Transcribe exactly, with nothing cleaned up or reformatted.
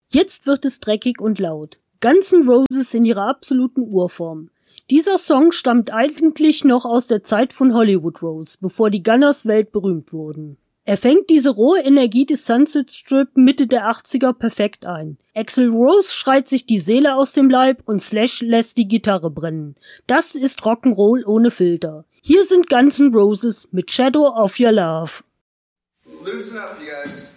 Jetzt wird es dreckig und laut. Guns N' Roses in ihrer absoluten Urform. Dieser Song stammt eigentlich noch aus der Zeit von Hollywood Rose, bevor die Gunners weltberühmt wurden. Er fängt diese rohe Energie des Sunset Strip Mitte der achtziger perfekt ein. Axl Rose schreit sich die Seele aus dem Leib und Slash lässt die Gitarre brennen. Das ist Rock'n'Roll ohne Filter. Hier sind Guns N' Roses mit Shadow of Your Love. Listen up, you guys.